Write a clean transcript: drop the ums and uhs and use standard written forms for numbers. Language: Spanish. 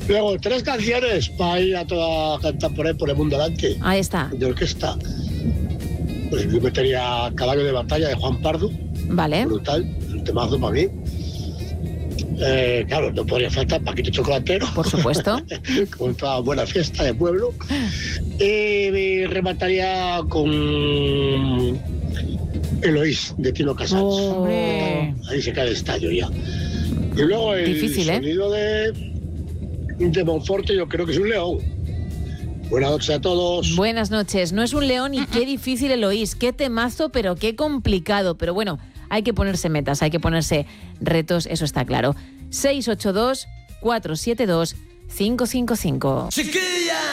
Luego, 3 canciones para ir a toda cantar por ahí, por el mundo delante. Ahí está. De orquesta. Pues yo metería Caballo de Batalla de Juan Pardo. Vale. Brutal, un temazo para mí. Claro, no podría faltar Paquito Chocolatero. Por supuesto. Con toda buena fiesta de pueblo. Me remataría con Eloís, de Tino Casals. Hombre. Ahí se cae el estallo ya. Y luego el Difícil, sonido de Monforte, yo creo que es un león. Buenas noches a todos. Buenas noches. No es un león y qué difícil Eloís, qué temazo, pero qué complicado. Pero bueno, hay que ponerse metas, hay que ponerse retos, eso está claro. 682-472-555.